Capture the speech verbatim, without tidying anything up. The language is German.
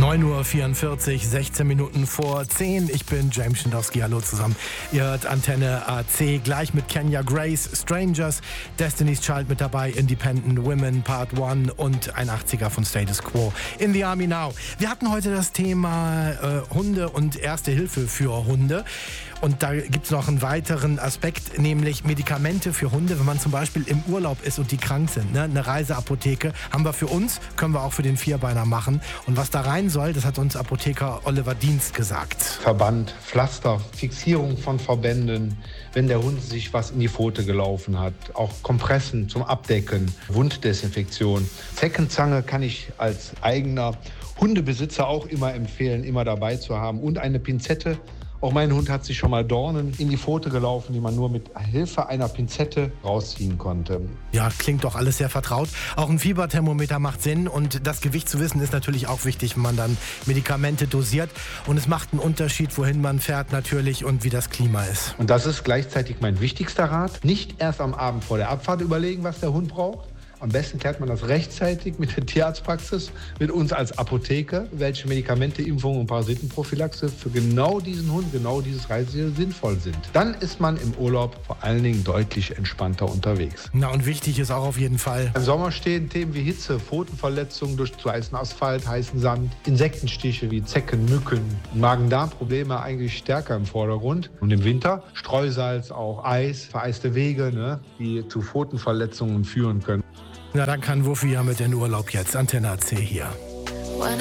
neun Uhr vierundvierzig, sechzehn Minuten vor zehn. Ich bin James Schindowski. Hallo zusammen. Ihr hört Antenne A C gleich mit Kenya Grace, Strangers, Destiny's Child mit dabei, Independent Women Part eins und ein achtziger von Status Quo, In the Army Now. Wir hatten heute das Thema äh, Hunde und Erste Hilfe für Hunde. Und da gibt es noch einen weiteren Aspekt, nämlich Medikamente für Hunde. Wenn man zum Beispiel im Urlaub ist und die krank sind, ne? Eine Reiseapotheke haben wir für uns, können wir auch für den Vierbeiner machen. Und was da rein soll, das hat uns Apotheker Oliver Dienst gesagt. Verband, Pflaster, Fixierung von Verbänden, wenn der Hund sich was in die Pfote gelaufen hat. Auch Kompressen zum Abdecken, Wunddesinfektion. Zeckenzange kann ich als eigener Hundebesitzer auch immer empfehlen, immer dabei zu haben. Und eine Pinzette. Auch mein Hund hat sich schon mal Dornen in die Pfote gelaufen, die man nur mit Hilfe einer Pinzette rausziehen konnte. Ja, klingt doch alles sehr vertraut. Auch ein Fieberthermometer macht Sinn und das Gewicht zu wissen ist natürlich auch wichtig, wenn man dann Medikamente dosiert. Und es macht einen Unterschied, wohin man fährt natürlich und wie das Klima ist. Und das ist gleichzeitig mein wichtigster Rat. Nicht erst am Abend vor der Abfahrt überlegen, was der Hund braucht. Am besten klärt man das rechtzeitig mit der Tierarztpraxis, mit uns als Apotheker, welche Medikamente, Impfungen und Parasitenprophylaxe für genau diesen Hund, genau dieses Reiseziel sinnvoll sind. Dann ist man im Urlaub vor allen Dingen deutlich entspannter unterwegs. Na und wichtig ist auch auf jeden Fall: Im Sommer stehen Themen wie Hitze, Pfotenverletzungen durch zu heißen Asphalt, heißen Sand, Insektenstiche wie Zecken, Mücken, Magen-Darm-Probleme eigentlich stärker im Vordergrund. Und im Winter Streusalz, auch Eis, vereiste Wege, ne, die zu Pfotenverletzungen führen können. Na, dann kann Wuffi ja mit in Urlaub jetzt. Antenne A C hier.